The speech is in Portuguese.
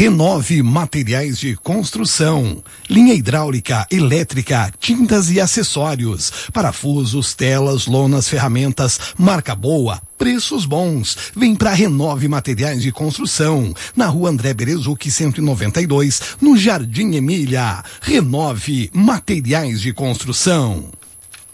Renove Materiais de Construção, linha hidráulica, elétrica, tintas e acessórios, parafusos, telas, lonas, ferramentas, marca boa, preços bons. Vem pra Renove Materiais de Construção, na rua André Berezuc 192, no Jardim Emília. Renove Materiais de Construção.